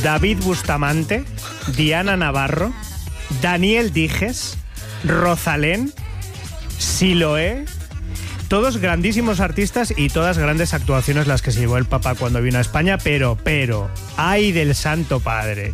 David Bustamante, Diana Navarro, Daniel Dijes, Rosalén, Siloé. Todos grandísimos artistas y todas grandes actuaciones las que se llevó el Papa cuando vino a España, pero, ¡ay del Santo Padre!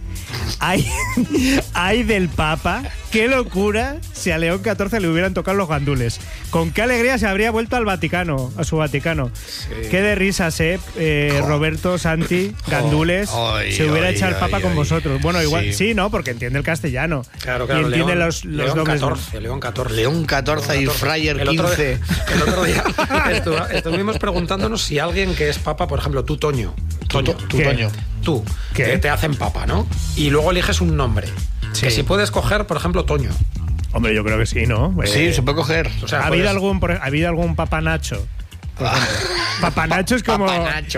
¡Ay del Papa! ¡Qué locura si a León XIV le hubieran tocado los gandules! Con qué alegría se habría vuelto al Vaticano, a su Vaticano. Sí. Qué de risas, Roberto, Santi, gandules. Se hubiera echado el Papa con vosotros. Bueno, igual, sí, ¿no? Porque entiende el castellano. Claro, y entiende León, los León dobles. 14, León 14. León 14 y Frayer 15. El otro día estuvimos preguntándonos si alguien que es papa, por ejemplo, tú, Toño. Toño. Tú, que te hacen papa, ¿no? Y luego eliges un nombre. Sí. Que si puedes coger, por ejemplo, Toño. Hombre, yo creo que sí, ¿no? Sí, se puede coger. O sea, ¿ha habido algún Papa Nacho? Papa Nacho es como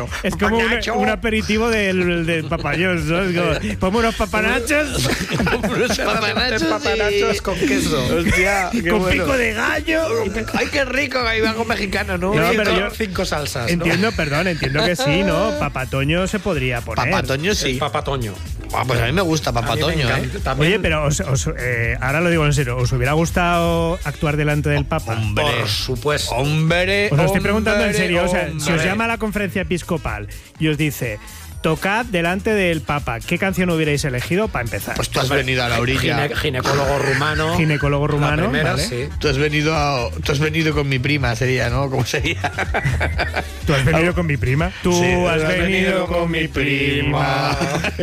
un aperitivo del papayos, ¿no? Ponme unos papanachos. Unos papanachos con queso. Hostia, con bueno. pico de gallo. Ay, qué rico, que hay algo mexicano, ¿no? No, pero yo 5 salsas, entiendo, ¿no? entiendo que sí, ¿no? Papatoño se podría poner. Papatoño sí. Papatoño. Pues a mí me gusta Papatoño, Oye, pero ahora lo digo en serio, ¿os hubiera gustado actuar delante del Papa? Hombre, por supuesto. Hombre, os lo estoy preguntando en serio. O sea, hombre. si os llama a la conferencia episcopal y os dice, tocad delante del Papa, ¿qué canción hubierais elegido para empezar? Pues tú has venido a la orilla. Ginecólogo rumano. Ginecólogo rumano. La primera, ¿vale? sí. Tú has venido con mi prima, sería, ¿no? ¿Cómo sería? ¿Tú has venido con mi prima? Tú Sí, has venido con mi prima.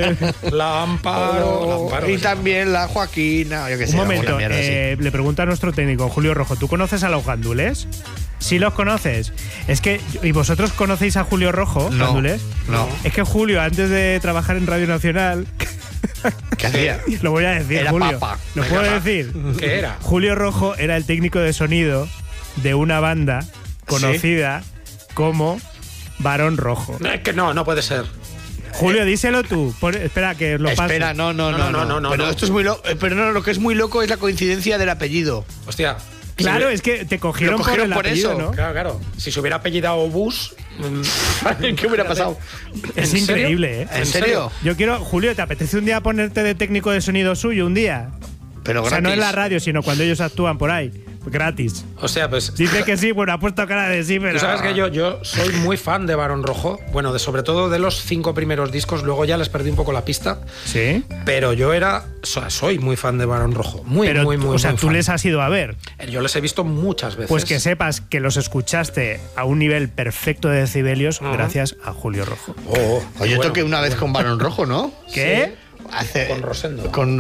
La Amparo. Y también la Joaquina. Yo qué sé, Un momento, mierda, le pregunta a nuestro técnico, Julio Rojo, ¿tú conoces a los gandules? ¿Sí los conoces? Es que, ¿y vosotros conocéis a Julio Rojo, no, gandules? No. Es que Julio, antes de trabajar en Radio Nacional... ¿Qué hacía? Lo voy a decir, Era Julio. papa. ¿Lo puedo decir? ¿Qué era? Julio Rojo era el técnico de sonido de una banda conocida como Barón Rojo. No, es que no puede ser. Julio, díselo tú. Espera, que lo paso. Espera, no. Pero esto es muy loco. Pero no, lo que es muy loco es la coincidencia del apellido. Hostia. Claro, es que te cogieron por el apellido, eso, ¿no? Claro. Si se hubiera apellidado Bus, ¿qué hubiera pasado? Es increíble, ¿eh? ¿En serio? Yo quiero, Julio, ¿te apetece un día ponerte de técnico de sonido suyo un día? Pero o sea, gratis. no en la radio, sino cuando ellos actúan por ahí. Gratis. O sea, pues... Dice que sí, bueno, ha puesto cara de sí, pero... Tú sabes que yo soy muy fan de Barón Rojo. Bueno, sobre todo de los 5 primeros discos. Luego ya les perdí un poco la pista. ¿Sí? Pero yo soy muy fan de Barón Rojo. Muy O sea, tú fan. les has ido a ver. Yo les he visto muchas veces. Pues que sepas que los escuchaste a un nivel perfecto de decibelios gracias a Julio Rojo. Yo toqué una vez con Barón Rojo, ¿no? ¿Qué? Con Rosendo. Con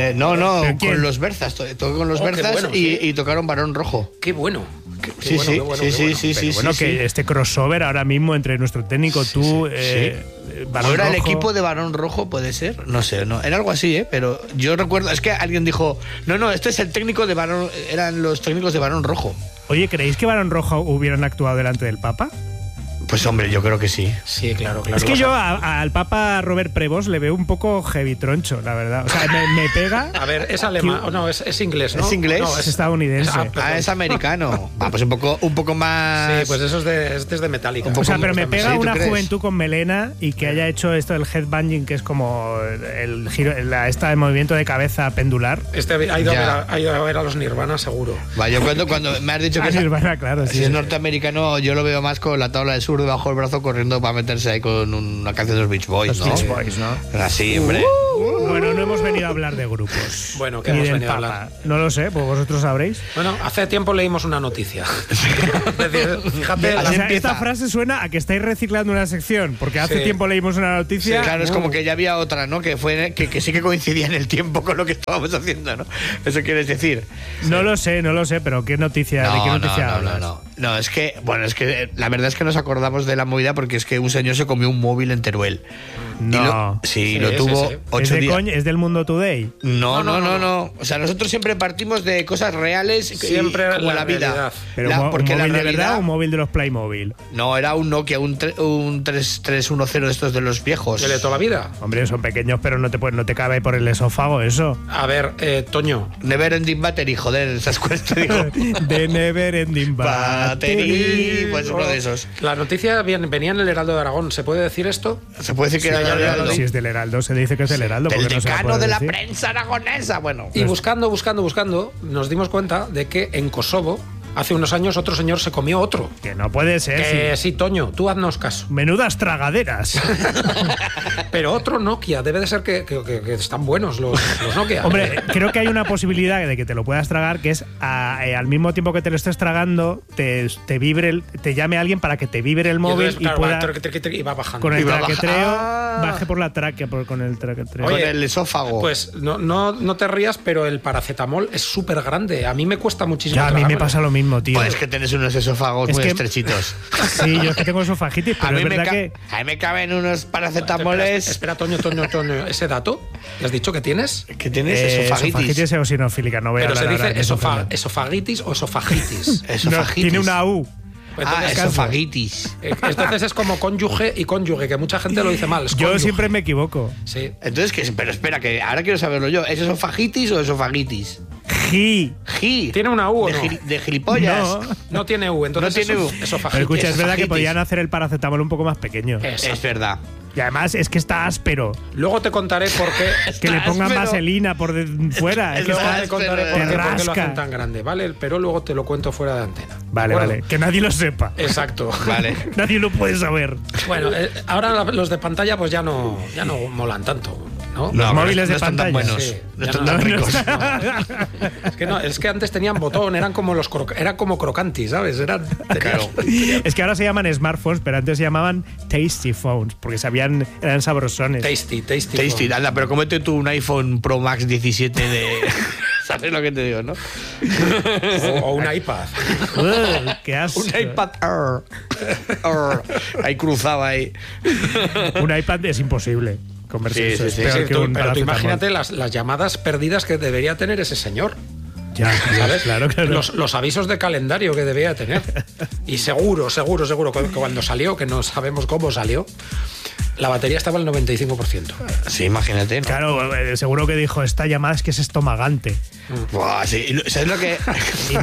los Berzas. Toqué con los Berzas bueno, y tocaron Barón Rojo. Qué bueno. Sí. Bueno, que este crossover ahora mismo entre nuestro técnico, tú, Barón ¿Ahora Rojo. el equipo de Barón Rojo puede ser? No sé, no. Era algo así, pero yo recuerdo, es que alguien dijo, no, este es el técnico de Barón, eran los técnicos de Barón Rojo. Oye, ¿creéis que Barón Rojo hubieran actuado delante del Papa? Pues hombre, yo creo que sí. Sí, claro. Es que yo al Papa Robert Prevost le veo un poco heavy troncho, la verdad. O sea, me pega... A ver, es alemán, no, es inglés, ¿no? ¿Es inglés? No, es estadounidense. Es americano. Pues un poco más... Sí, pues eso es de Metallica. O sea, pero me pega una crees? juventud con melena y que haya hecho esto del headbanging, que es como el giro, de movimiento de cabeza pendular. Ha ido a ver a los Nirvana, seguro. Va, yo cuando me has dicho que Nirvana, claro, si es norteamericano, yo lo veo más con la tabla de sur debajo del brazo corriendo para meterse ahí con una canción de los Beach Boys, ¿no? Beach Boys, ¿no? Así, hombre. Bueno, no hemos venido a hablar de grupos. Bueno, ¿qué ni hemos del venido a Papa. hablar? No lo sé, pues vosotros sabréis. Bueno, hace tiempo leímos una noticia. Fíjate, O sea, esta frase suena a que estáis reciclando una sección, porque hace tiempo leímos una noticia. Sí, claro, es como que ya había otra, ¿no? Que sí que coincidía en el tiempo con lo que estábamos haciendo, ¿no? Eso quieres decir. No lo sé, pero ¿qué noticia? ¿De qué noticia hablas? No, es que la verdad es que nos acordamos de la movida porque es que un señor se comió un móvil en Teruel. No. Lo tuvo 8 días. ¿Es del Mundo Today? No. O sea, nosotros siempre partimos de cosas reales, siempre como la vida. Pero porque ¿un móvil la de verdad realidad, o un móvil de los Playmobil? No, era un Nokia, un 3310 de estos de los viejos. ¿El de toda la vida? Hombre, son pequeños, pero no te cabe por el esófago eso. A ver, Toño. Never Ending Battery, joder, esas cuestas, digo. De Never Ending Battery. Pues uno de esos. La noticia venía en el Heraldo de Aragón. ¿Se puede decir esto? ¿Se puede decir que Si es del Heraldo, se dice que es del Heraldo. Del porque no se la decano puede de la decir. prensa aragonesa, bueno. Y buscando, nos dimos cuenta de que en Kosovo, hace unos años, otro señor se comió otro. Que no puede ser. Que sí, Toño, tú haznos caso. Menudas tragaderas. Pero otro Nokia, debe de ser que están buenos los Nokia. Hombre, creo que hay una posibilidad de que te lo puedas tragar, que es al mismo tiempo que te lo estés tragando, te llame alguien para que te vibre el móvil entonces, claro, pueda y va bajando. con el Y va traquetreo bajando. baje por la tráquea con el traquetreo. Con el esófago. Pues no te rías, pero el paracetamol es súper grande. A mí me cuesta muchísimo. Ya, a mí me tragármelo. pasa lo mismo, tío. Pues que tienes unos esófagos Es muy que- estrechitos. Sí, yo es que tengo esofagitis, pero es verdad que A mí me caben unos paracetamoles. Espera, Toño, ese dato, ¿le has dicho que tienes? Que tienes esofagitis. esofagitis eosinofílica, no voy a Pero se hablar ahora dice de eso, pero- esofagitis o esofagitis. No, Esofagitis. tiene una U. Entonces, esofagitis. Entonces es como cónyuge y cónyuge, que mucha gente lo dice mal. es Yo cónyuge. siempre me equivoco. Sí. Entonces, pero espera, que ahora quiero saberlo yo. ¿Es esofagitis o esofagitis? Gi. ¿Tiene una U o de, no? De gilipollas. No. No tiene U, entonces No tiene U. esofagitis. Pero escucha, es verdad que esofagitis. podían hacer el paracetamol un poco más pequeño. Exacto. Es verdad. Y además es que está áspero. Luego te contaré por qué. Que le pongan áspero. vaselina por fuera. Es que Luego está- Te contaré Te por qué lo rasca. hacen tan grande, ¿vale? Pero luego te lo cuento fuera de antena. Vale, ¿De acuerdo? vale. Que nadie lo sepa. Exacto. Vale. Nadie lo puede saber. Bueno, ahora los de pantalla pues ya no molan tanto, ¿no? No, móviles de no están tan pantalla. buenos. Sí, no ya están no. tan ricos. Es que antes tenían botón, eran como eran como crocantis, ¿sabes? Claro. Es que ahora se llaman smartphones, pero antes se llamaban tasty phones, porque eran sabrosones. Tasty. Tasty, anda, pero cómete tú un iPhone Pro Max 17 de. ¿Sabes lo que te digo, no? O un iPad. Qué asco. Un iPad Air. Ahí cruzado ahí. Un iPad es imposible convertirse. Sí, Es sí, peor sí, que Pero un tú paracetamol. imagínate las llamadas perdidas que debería tener ese señor. Ya, ¿Sabes? claro. Los avisos de calendario que debía tener. Y seguro, que cuando salió, que no sabemos cómo salió, la batería estaba al 95%. Sí, imagínate, ¿no? Claro, seguro que dijo, esta llamada es que es estomagante. Buah, sí. ¿Sabes lo que.? Y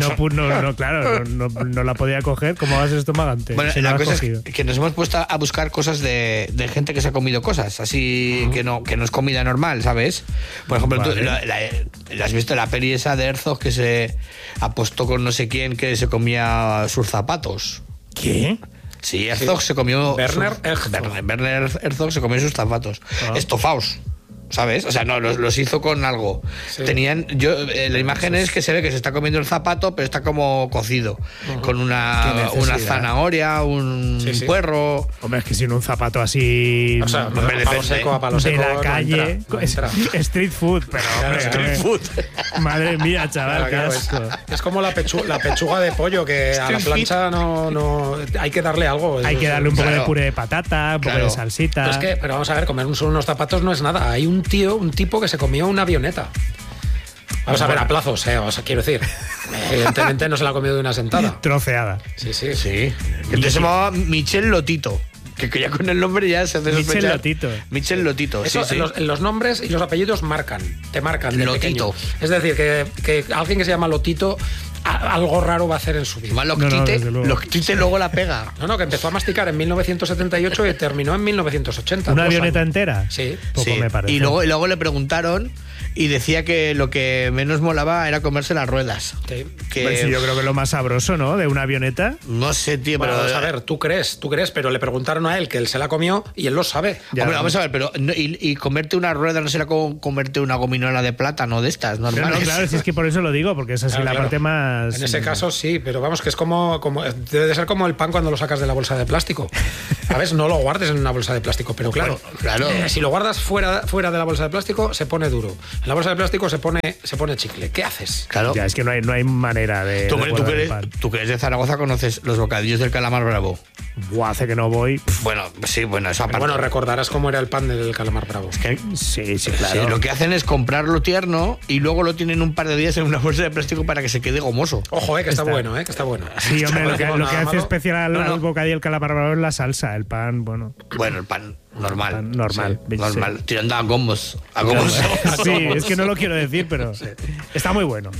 claro, no la podía coger. ¿Cómo va a ser estomagante? Bueno, Si la la has cosa cogido. es que nos hemos puesto a buscar cosas de gente que se ha comido cosas, así que no es comida normal, ¿sabes? Por ejemplo, Vale. ¿la has visto la peli esa de Herzog que se apostó con no sé quién que se comía sus zapatos? ¿Qué? Sí, Herzog se comió. Werner Herzog. Werner Herzog se comió sus zapatos. Estofaos. ¿Sabes? O sea, no, los hizo con algo. Sí. Tenían. La imagen es que se ve que se está comiendo el zapato, pero está como cocido. Con Qué una necesidad. zanahoria, un Sí, sí. puerro. Hombre, es que sin un zapato así O sea, Hombre, a palo depende. seco, a palo de seco. la no calle, entra, no entra. street food, pero hombre, Street hombre. food. Madre mía, chaval, Claro, qué asco. es como la pechuga de pollo, que a la Street plancha no hay que darle algo. Hay que darle un poco de Claro. puré de patata, un poco Claro. de salsita. Pero vamos a ver, comer unos zapatos no es nada. Hay un tipo que se comió una avioneta. Vamos a ver, a plazos, o sea, quiero decir. Evidentemente no se la ha comido de una sentada. Troceada. Sí. Sí. Entonces se llamaba Michel Lotito. Que ya con el nombre ya se hace Michel sospechar. Lotito. Michel Lotito. Eso, sí, sí. Los nombres y los apellidos te marcan de Lotito. pequeño. Es decir, que alguien que se llama Lotito algo raro va a hacer en su vida. Además, No, Loctite, desde luego. Loctite luego la pega. No, que empezó a masticar en 1978 y terminó en 1980. ¿Una 2 avioneta años. entera? Sí. Poco Sí. me parece. Y luego le preguntaron y decía que lo que menos molaba era comerse las ruedas. Sí. Que, Pues sí, yo creo que lo más sabroso, ¿no? De una avioneta. no sé, tío, Bueno, pero. vamos a ver, tú crees, pero le preguntaron a él que él se la comió y él lo sabe. Ya. Hombre, vamos a ver, pero y comerte una rueda no será como comerte una gominola de plátano de estas, No, normales. claro, si es que por eso lo digo, porque esa es Claro, la claro. parte más. En ese caso sí, pero vamos, que es como debe de ser como el pan cuando lo sacas de la bolsa de plástico. ¿Sabes? No lo guardes en una bolsa de plástico, pero claro, Bueno, claro. Si lo guardas fuera de la bolsa de plástico, se pone duro. En la bolsa de plástico se pone chicle. ¿Qué haces? Claro. Ya, es que no hay manera de. ¿Tú, de tú guardar que el eres, pan. tú que eres de Zaragoza conoces los bocadillos del calamar bravo. Buah, hace que no voy. Bueno, sí, bueno, eso Pero aparte. bueno, recordarás cómo era el pan del calamar bravo. Sí, Sí, claro. lo que hacen es comprarlo tierno y luego lo tienen un par de días en una bolsa de plástico para que se quede gomoso. Ojo, que está Está. bueno, que está bueno. Sí, hombre, No lo que decimos nada hace malo. especial al bocadillo el calamar bravo es la salsa, el pan, bueno. Bueno, el pan normal. Pan normal. Sí, Sí. normal. Tirando a gomos. A gomos. Sí, es que no lo quiero decir, pero está muy bueno.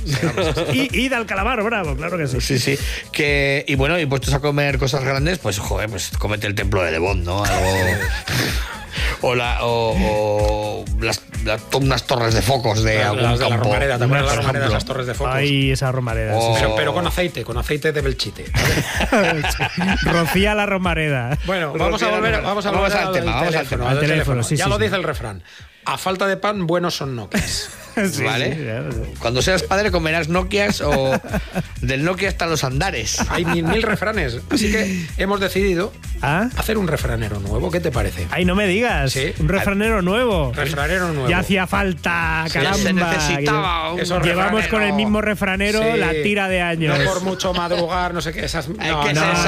Id al calamar bravo, claro que sí. Sí, sí. Y bueno, y puestos a comer cosas grandes, pues joder, pues cómete el templo de Devon, ¿no? Algo. o unas torres de focos de algún campo. De la Romareda, ¿te acuerdas de la Romareda, esas torres de focos? Ay, esa Romareda. Pero con aceite de Belchite. Rocía la Romareda. Bueno, vamos a volver al teléfono. Sí, ya lo dice el refrán. A falta de pan, buenos son Nokias. Sí, ¿vale? Sí. Cuando seas padre comerás Nokias o del Nokia hasta los andares. Hay mil refranes. Así que hemos decidido hacer un refranero nuevo. ¿Qué te parece? Ay, no me digas. ¿Sí? Un refranero nuevo. Refranero nuevo. Ya hacía falta, caramba. Se necesitaba Llevamos con el mismo refranero la tira de años. No por mucho madrugar, no sé qué. Esas, no,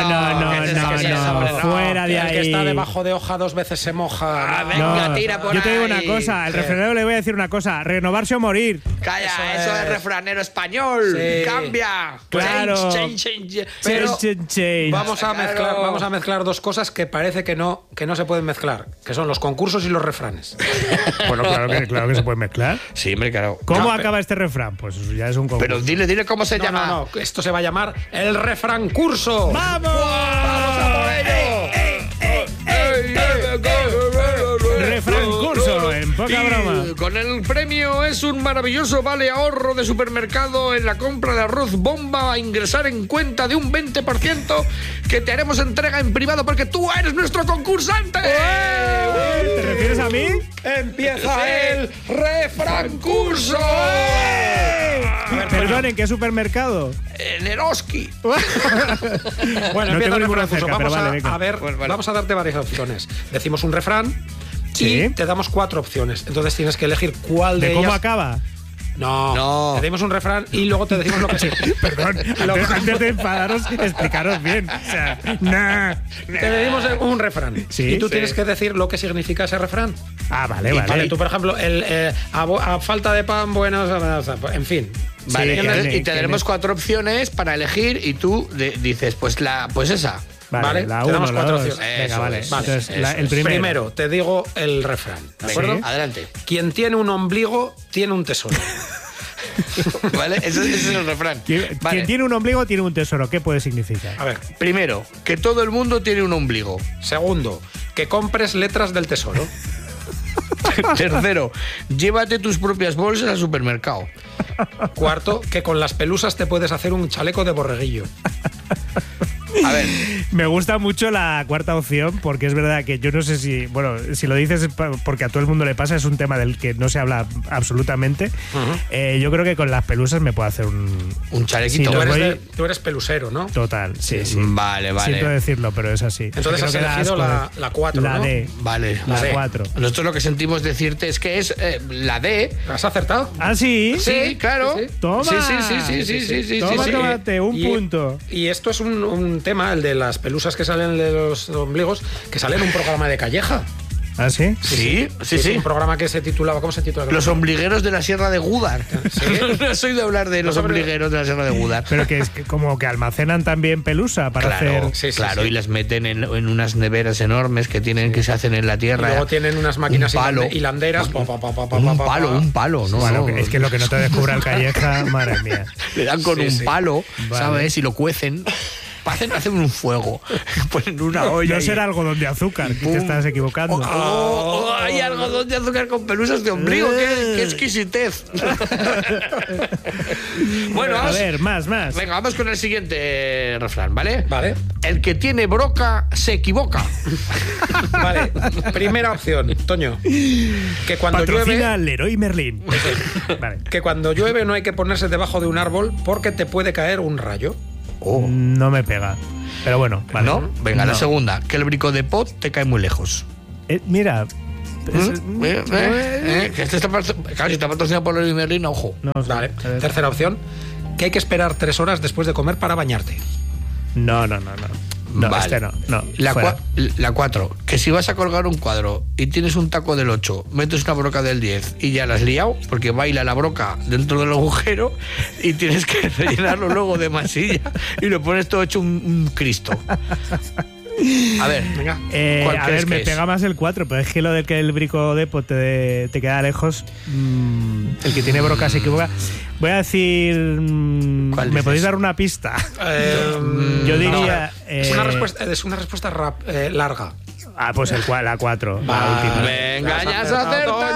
fuera de ahí. El que está debajo de hoja 2 veces se moja. Venga, tira por ahí. Yo te digo una cosa. El refranero le voy a decir una cosa. Renovarse o morir. Calla, eso es refranero español. Sí. Cambia. Claro. Change. Pero vamos a mezclar dos cosas que parece que no se pueden mezclar, que son los concursos y los refranes. Bueno, claro que se pueden mezclar. Sí, hombre, claro. ¿Cómo acaba este refrán? Pues ya es un concurso. Pero dile cómo se llama. No, esto se va a llamar el refrán curso. ¡Vamos! ¡Vamos a por ello! Refrán curso, en poca broma. Con el premio es un maravilloso vale ahorro de supermercado en la compra de arroz bomba a ingresar en cuenta de un 20% que te haremos entrega en privado porque tú eres nuestro concursante. ¿Te refieres a mí? Empieza el refrán curso. Perdón, ¿en qué supermercado? En Eroski. Bueno, no tengo ninguna cerca, cerca, vamos a darte varias opciones. Decimos un refrán y te damos 4 opciones. Entonces tienes que elegir cuál de ellas. ¿Cómo acaba? No. Te decimos un refrán y luego te decimos lo que sí. Perdón, antes de enfadaros, explicaros bien. O sea, Te decimos un refrán. ¿Sí? Y tú tienes que decir lo que significa ese refrán. Vale. Tú, por ejemplo, a falta de pan, buenos, en fin. Vale, y te daremos 4 opciones para elegir y tú dices, pues esa. Vale, la te damos 4 opciones. Venga, vale. Entonces, el primero te digo el refrán. ¿De acuerdo? Adelante. Quien tiene un ombligo tiene un tesoro. ¿Vale? Ese es el refrán. Quien tiene un ombligo tiene un tesoro. ¿Qué puede significar? A ver. Primero, que todo el mundo tiene un ombligo. Segundo, que compres letras del tesoro. Tercero, llévate tus propias bolsas al supermercado. Cuarto, que con las pelusas te puedes hacer un chaleco de borreguillo. A ver. Me gusta mucho la cuarta opción porque es verdad que yo no sé si lo dices porque a todo el mundo le pasa, es un tema del que no se habla absolutamente. Yo creo que con las pelusas me puedo hacer un chalequito. Tú eres pelusero, ¿no? Total, sí. Vale. Siento decirlo, pero es así. Entonces has elegido la 4, la ¿no? D. Vale. La 4. Nosotros lo que sentimos decirte es que es la D. ¿Has acertado? ¿Ah, sí? Sí, claro. Sí. Toma. Sí. Tómate, un punto. Y esto es un tema, el de las pelusas que salen de los ombligos, que sale en un programa de Calleja. ¿Ah, sí? Sí. Un programa que se titulaba, ¿cómo se titula? Los ombligueros de la Sierra de Gúdar. ¿Sí? No has oído hablar de los ombligueros de la Sierra de Gúdar. Pero que es como que almacenan también pelusa para hacer. Claro, y las meten en unas neveras enormes que se hacen en la tierra. Y luego tienen unas máquinas hilanderas. Un palo, ¿no? Bueno, es que lo que no te descubra el Calleja, madre mía. Le dan con un palo, ¿sabes? Y lo cuecen. Hacen un fuego, ponen una olla. No será algodón de azúcar, que te estás equivocando. Hay algodón de azúcar con pelusas de ombligo, qué exquisitez. Bueno, a ver, más. Venga, vamos con el siguiente refrán, ¿vale? Vale. El que tiene broca se equivoca. Vale, primera opción, Toño. Que cuando Patrocina llueve, Leroy Merlin. Vale. Que cuando llueve no hay que ponerse debajo de un árbol porque te puede caer un rayo. No me pega. Pero bueno, vale. ¿No? Venga, la segunda. Que el brico de pot te cae muy lejos. Mira. Que este está patrocinado por Leroy Merlin, ojo. No, vale. Tercera opción. Que hay que esperar 3 horas después de comer para bañarte. No. Vale. No. La 4. Que si vas a colgar un cuadro y tienes un taco del 8, metes una broca del 10 y ya la has liado, porque baila la broca dentro del agujero y tienes que rellenarlo luego de masilla y lo pones todo hecho un Cristo. A ver, venga. A ver, me pega más el 4, pero es que lo de que el brico de pot te queda lejos, el que tiene broca se equivoca. Voy a decir. ¿Me podéis dar una pista? Yo diría. Es una respuesta larga. Pues la 4. La última. Venga, ya se acerta.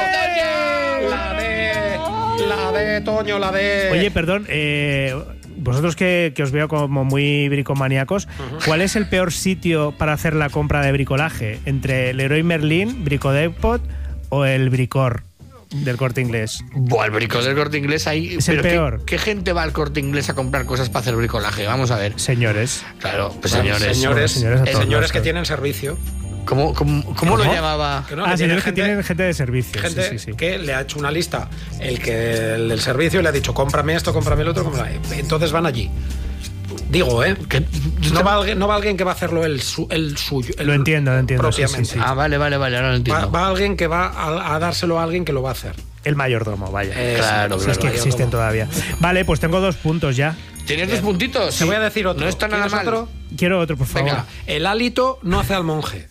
La de Toño, la de... Oye, perdón, vosotros que os veo como muy bricomaníacos, ¿cuál es el peor sitio para hacer la compra de bricolaje? ¿Entre Leroy Merlin, Brico Depot o el Bricor del Corte Inglés? Buah, el Bricor del Corte Inglés ahí... Es el peor. ¿Qué gente va al Corte Inglés a comprar cosas para hacer bricolaje? Vamos a ver. Señores. Claro, pues señores señores que tienen servicio. ¿Cómo lo llamaba? Señores que tienen gente de servicio. Gente que le ha hecho una lista el del servicio le ha dicho cómprame esto, cómprame el otro, entonces van allí. Digo, que no va alguien que va a hacerlo el suyo. Lo entiendo. Propiamente. Sí. Vale, ahora lo entiendo. Va alguien que va a dárselo a alguien que lo va a hacer. El mayordomo, vaya. Claro, es que existen todavía. Vale, pues tengo 2 puntos ya. ¿Tienes 2 puntitos? Te voy a decir otro. No está nada mal. Otro? Quiero otro, por favor. Venga, el hálito no hace al monje.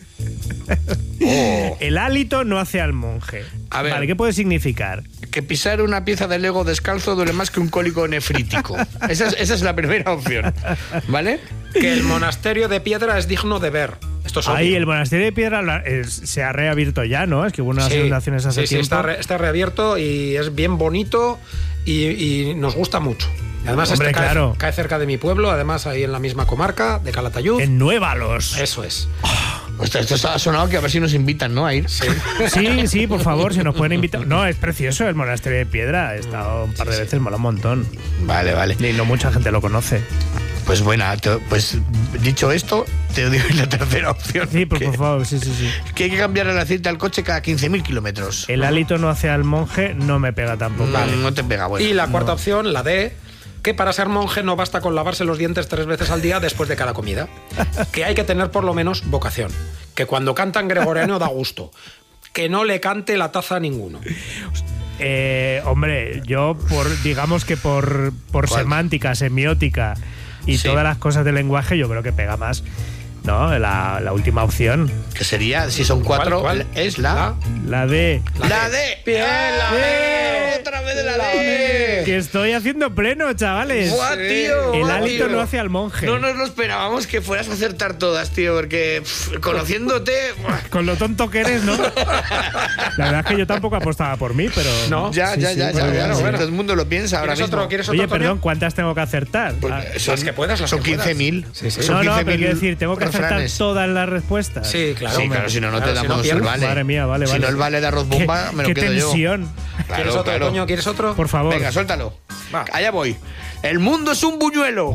El hálito no hace al monje. A ver. Vale, ¿qué puede significar? Que pisar una pieza de Lego descalzo duele más que un cólico nefrítico. Esa es la primera opción. ¿Vale? Que el monasterio de piedra es digno de ver. Esto es obvio. Ahí el monasterio de piedra se ha reabierto ya, ¿no? Es que hubo unas inundaciones hace tiempo. Está reabierto y es bien bonito y nos gusta mucho. Además, cae cerca de mi pueblo, además ahí en la misma comarca de Calatayud. En Nuévalos. Eso es. Esto ha sonado que a ver si nos invitan, ¿no? A ir. Sí, por favor, si nos pueden invitar. No, es precioso el monasterio de piedra. He estado un par de veces, mola un montón. Vale. Y no mucha gente lo conoce. Pues pues dicho esto, te digo la tercera opción. Sí, por favor, sí. Que hay que cambiar el aceite al coche cada 15.000 kilómetros. El hálito no hace al monje, no me pega tampoco. No te pega, bueno. Y la cuarta opción, la D, que para ser monje no basta con lavarse los dientes 3 veces al día después de cada comida. Que hay que tener por lo menos vocación. Que cuando cantan gregoriano da gusto. Que no le cante la taza a ninguno. Hombre, yo digamos que por semántica, semiótica y todas las cosas del lenguaje, yo creo que pega más, ¿no? La última opción. Que sería, si son 4, ¿Cuál? es la D. La D. Bien, la D. Otra vez de la D. Que estoy haciendo pleno, chavales. ¡Buah, tío! El hálito no hace al monje. No nos lo esperábamos que fueras a acertar todas, tío, porque conociéndote... Con lo tonto que eres, ¿no? La verdad es que yo tampoco apostaba por mí, pero... No. Ya. Bueno. Todo el mundo lo piensa ahora mismo. ¿Quieres otro, Oye, Toño? perdón, ¿cuántas tengo que acertar? Las que puedas, son 15.000. Sí. Son No, 15.000 pero quiero decir, tengo que acertar refranes. todas las respuestas. Sí, claro. Sí, claro, si no te damos si no el vale. Madre mía, vale. Si no el vale de arroz bomba, me lo quedo yo. ¡Qué tensión! ¿Quieres otro, Toño? ¿Quieres otro? Por favor. Venga, suéltalo. Va. Allá voy. El mundo es un buñuelo.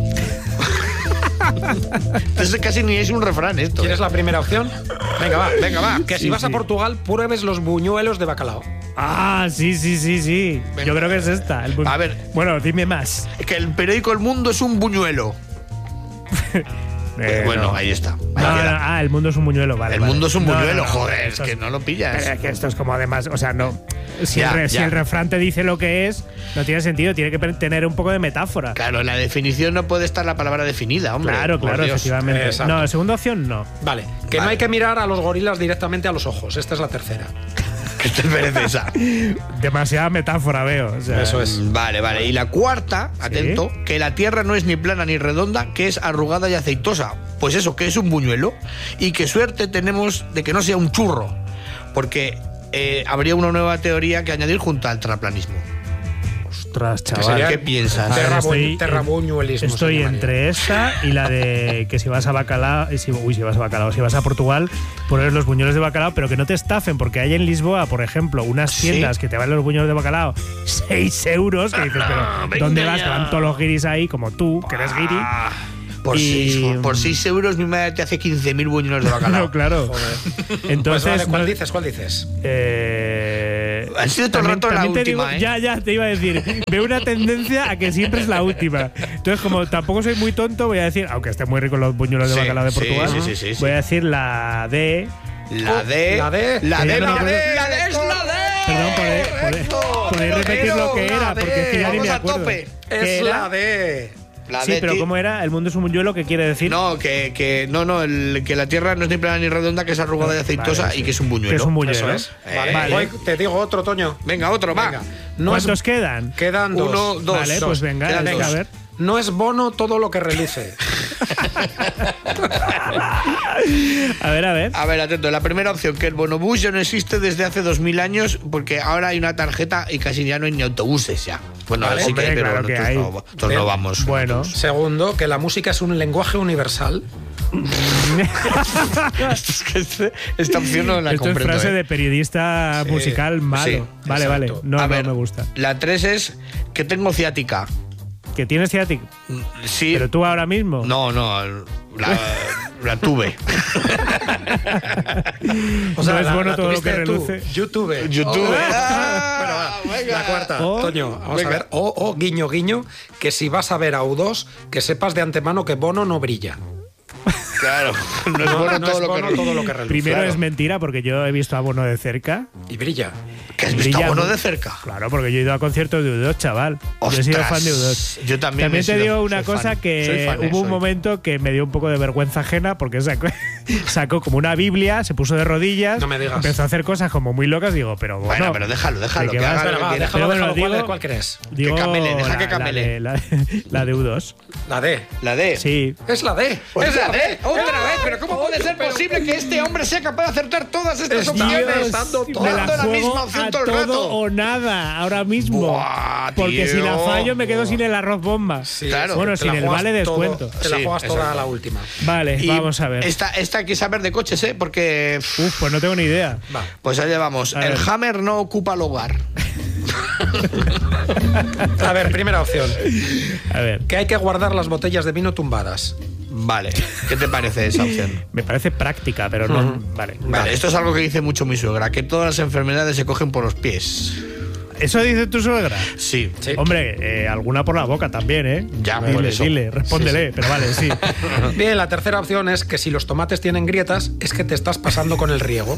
Entonces casi ni es un refrán esto. ¿Quieres la primera opción? Venga, va. Que si vas a sí. Portugal, pruebes los buñuelos de bacalao. Ah, sí. Venga. Yo creo que es esta. A ver. Bueno, dime más. Que el periódico El Mundo es un buñuelo. Bueno, no. ahí está. El mundo es un buñuelo, vale. El mundo es un buñuelo, No, joder, esto es que no lo pillas. Es que esto es como además, o sea, no. Si Ya. el refrán te dice lo que es, no tiene sentido, tiene que tener un poco de metáfora. Claro, en la definición no puede estar la palabra definida, hombre. Claro, por Dios. efectivamente. Exacto. No, segunda opción no. Vale. Que no hay que mirar a los gorilas directamente a los ojos. Esta es la tercera. ¿Qué te merece esa? Demasiada metáfora veo. O sea, Eso es. Vale. Y la cuarta, atento, que la tierra no es ni plana ni redonda, que es arrugada y aceitosa. Pues eso, que es un buñuelo. Y qué suerte tenemos de que no sea un churro. Porque habría una nueva teoría que añadir junto al terraplanismo. Ostras, Que chaval. sería ¿Qué piensas? Terrabuñuelismo. Estoy entre esta y la de que si vas a Bacalao, si vas a Portugal, poner los buñuelos de bacalao, pero que no te estafen, porque hay en Lisboa, por ejemplo, unas tiendas que te valen los buñuelos de bacalao 6 euros, que dices, pero ¿dónde vas? Que van todos los guiris ahí, como tú, que eres guiri. Por 6 euros mi madre te hace 15.000 buñuelos de bacalao. No, claro. Entonces, Pues vale, ¿cuál dices? Han sido todo el rato la también última, te digo, ya, te iba a decir. Veo una tendencia a que siempre es la última. Entonces, como tampoco soy muy tonto, voy a decir, aunque estén muy ricos los buñuelos de bacalao de Portugal, sí. voy a decir la D. La D. Perdón, podéis repetir lo que era, porque es que ya ni me acuerdo. Es la D. Sí, pero ¿cómo era? El mundo es un buñuelo, ¿qué quiere decir? No, que la tierra no es ni plana ni redonda, que es arrugada y aceitosa, Vale, sí. y que es un buñuelo. Que es un buñuelo. Eso es. Vale. Voy, te digo otro, Toño. Venga, otro, va. ¿Cuántos quedan? Quedan 2. 1, 2. Vale, pues venga, a ver. No es bono todo lo que reluce. A ver. A ver, atento. La primera opción, que el bonobús ya no existe desde hace 2000 años porque ahora hay una tarjeta y casi ya no hay ni autobuses ya. Bueno, vale, sí que hay, pero claro que hay. Nosotros no vamos. Bueno. Segundo, que la música es un lenguaje universal. Es que esta opción no la Esto comprendo. Es frase de periodista musical malo. Sí, vale. No, a ver, no me gusta. La 3 es que tengo ciática. ¿Que tienes ciática? Sí. ¿Pero tú ahora mismo? No, la tuve. O sea, no es bueno la todo lo que reluce. YouTube. La cuarta, Toño, vamos a ver. Guiño, guiño, que si vas a ver a U2, que sepas de antemano que Bono no brilla. Claro, no es bueno todo lo que reluce. Primero claro. es mentira porque yo he visto a Bono de cerca. Y brilla. ¿Que has visto a Bono de cerca? Claro, porque yo he ido a conciertos de U2, chaval. ¡Ostras! Yo he sido fan de U2. Yo también te digo una cosa que hubo un momento que me dio un poco de vergüenza ajena porque sacó como una Biblia, se puso de rodillas, no me digas. Empezó a hacer cosas como muy locas, digo, pero bueno. Pero déjalo, que haga lo que quiera. Déjalo, ¿cuál crees? Digo, que camele, deja que camele. La de U2. La D. La D. Sí. Es la D. Es la D. Otra vez, pero ¿cómo puede ser posible que este hombre sea capaz de acertar todas estas opciones? Dando la misma opción todo el rato. O nada, ahora mismo. Buah, porque si la fallo me quedo sin el arroz bomba. Sí, claro. Bueno, sin el vale descuento. Te la juegas toda a la última. Vale, vamos a ver. Esta hay que saber de coches, ¿eh? Porque... Pues no tengo ni idea. Va. Pues allá vamos. El Hammer no ocupa el hogar. A ver, primera opción. A ver. Que hay que guardar las botellas de vino tumbadas. Vale. ¿Qué te parece esa opción? Me parece práctica, pero no. Vale. Esto es algo que dice mucho mi suegra, que todas las enfermedades se cogen por los pies. ¿Eso dice tu suegra? Sí. Hombre, alguna por la boca también, ¿eh? Ya, por eso. Dile, respóndele, pero vale, sí. Bien, la tercera opción es que si los tomates tienen grietas, es que te estás pasando con el riego.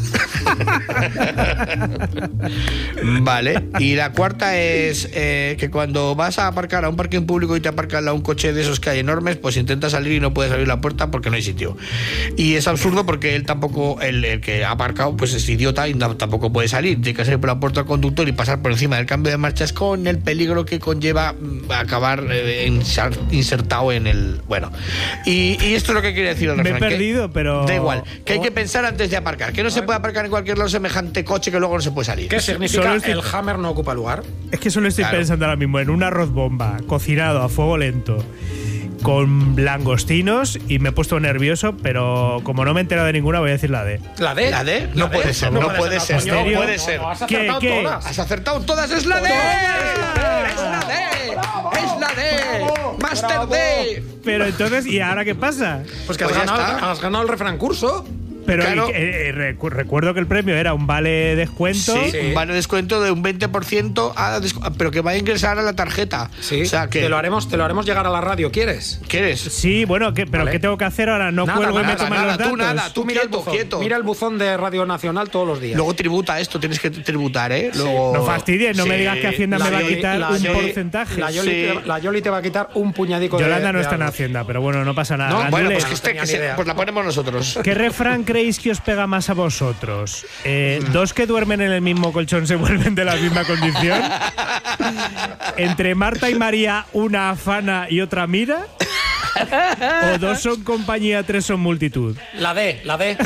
Vale. Y la cuarta es que cuando vas a aparcar a un parking público y te aparcan a un coche de esos que hay enormes, pues intenta salir y no puedes abrir la puerta porque no hay sitio. Y es absurdo porque él tampoco, el que ha aparcado, pues es idiota y tampoco puede salir. Tiene que salir por la puerta del conductor y pasar por encima del cambio de marchas con el peligro que conlleva acabar insertado en el... Bueno, y esto es lo que quiere decir el refrán. Me he perdido, pero... Da igual, que hay que pensar antes de aparcar, que no se puede aparcar en cualquier lado semejante coche que luego no se puede salir. ¿Qué significa el Hammer no ocupa lugar? Es que solo estoy pensando ahora mismo en un arroz bomba cocinado a fuego lento con langostinos y me he puesto nervioso, pero como no me he enterado de ninguna voy a decir la D. ¿La D? ¿La D? No puede ser, no puede ser. No puede ser. Has acertado todas. Has acertado todas, es la D. Es la D. Es la D. Master D. Pero entonces, ¿y ahora qué pasa? Pues que has ganado el refrán curso. Pero claro. recuerdo que el premio era un vale descuento. Sí, un vale descuento de un 20%, pero que va a ingresar a la tarjeta. Sí, o sea, que te lo haremos llegar a la radio, ¿quieres? Sí, bueno, pero ¿qué tengo que hacer ahora? No cuelgo y me toman los datos. Tú mira el buzón, quieto. Mira el buzón de Radio Nacional todos los días. Luego tributa esto, tienes que tributar, ¿eh? Sí. Luego... No fastidies, no me digas que Hacienda me va a quitar un porcentaje. La Yoli te va a quitar un puñadico Yolanda no está en Hacienda, pero bueno, no pasa nada. No, bueno, pues la ponemos nosotros. ¿Qué refrán creéis que os pega más a vosotros? ¿Dos que duermen en el mismo colchón se vuelven de la misma condición? ¿Entre Marta y María una afana y otra mira? ¿O dos son compañía, tres son multitud? La D.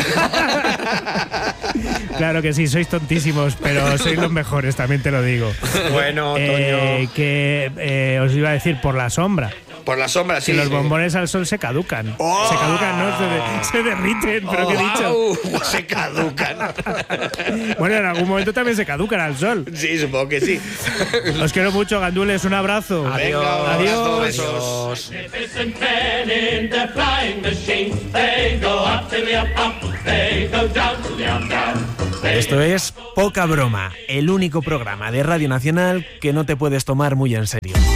Claro que sí, sois tontísimos, pero sois los mejores, también te lo digo. Bueno, Toño. Que os iba a decir por la sombra. Por la sombra, sí. Si los bombones al sol se caducan. Oh. Se caducan, no, se derriten, pero ¿qué he dicho? Se caducan. Bueno, en algún momento también se caducan al sol. Sí, supongo que sí. Os quiero mucho, gandules, un abrazo. Adiós. Adiós. Esto es Poca Broma, el único programa de Radio Nacional que no te puedes tomar muy en serio.